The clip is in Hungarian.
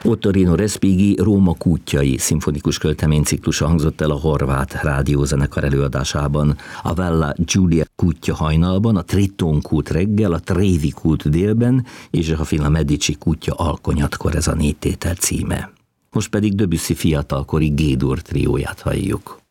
Ottorino Respighi Róma kútjai szimfonikus költeményciklusa hangzott el a horvát rádiózenekar előadásában. A Vella Giulia kútja hajnalban, a Triton kút reggel, a Trevi kút délben, és a Villa Medici kútja alkonyatkor, ez a 4 tétel címe. Most pedig Debussy fiatalkori G-dur trióját halljuk.